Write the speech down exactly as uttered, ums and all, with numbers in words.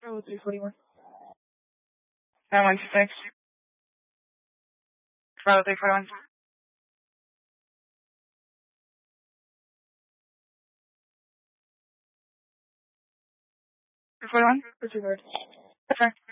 Oh, three forty-one. nine one six. Bravo three forty-one. three forty-one? Disregard. Yes, sir.